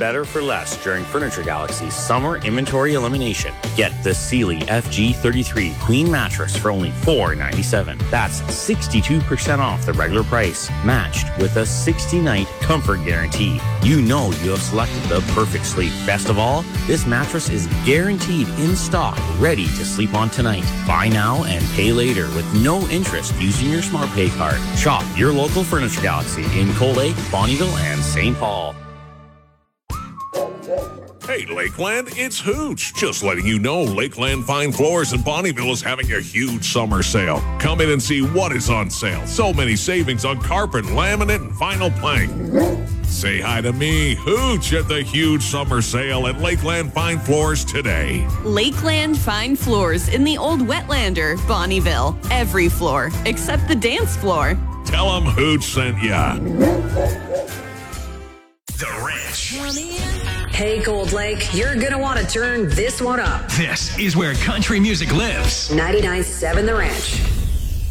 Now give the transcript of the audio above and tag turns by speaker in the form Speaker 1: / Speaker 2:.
Speaker 1: better for less during Furniture Galaxy's summer inventory elimination. Get the Sealy FG33 Queen mattress for only $497. That's 62% off the regular price, matched with a 60-night comfort guarantee. You know you have selected the perfect sleep. Best of all, this mattress is guaranteed in stock, ready to sleep on tonight. Buy now and pay later with no interest using your SmartPay card. Shop your local Furniture Galaxy in Cold Lake, Bonnyville, and St. Paul.
Speaker 2: Hey, Lakeland, it's Hooch. Just letting you know Lakeland Fine Floors in Bonnyville is having a huge summer sale. Come in and see what is on sale. So many savings on carpet, laminate, and vinyl plank. Say hi to me, Hooch, at the huge summer sale at Lakeland Fine Floors today.
Speaker 3: Lakeland Fine Floors in the Old Wetlander, Bonnyville. Every floor except the dance floor.
Speaker 2: Tell them Hooch sent ya.
Speaker 4: The Ranch.
Speaker 5: Hey, Cold Lake, you're going to want to turn this one up.
Speaker 4: This is where country music lives.
Speaker 5: 99.7 The Ranch.